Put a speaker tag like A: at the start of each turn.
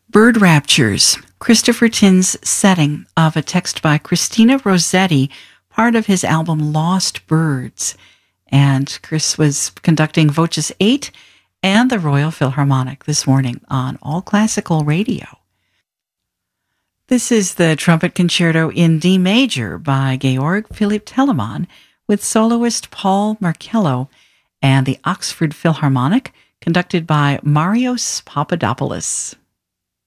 A: Bird Raptures, Christopher Tin's setting of a text by Christina Rossetti, part of his album Lost Birds. And Chris was conducting Voces 8 and the Royal Philharmonic this morning on All Classical Radio. This is the Trumpet Concerto in D Major by Georg Philipp Telemann with soloist Paul Marcello and the Oxford Philharmonic, conducted by Marios Papadopoulos.